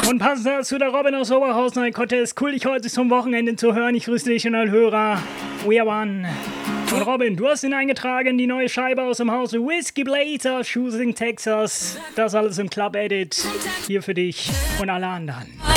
Und passend dazu der Robin aus Oberhausen. Ein Contest. Cool, dich heute zum Wochenende zu hören. Ich grüße dich und alle Hörer. We are one. Und Robin, du hast ihn eingetragen, die neue Scheibe aus dem Hause Whiskey Blazer, Choosing Texas. Das alles im Club Edit. Hier für dich und alle anderen.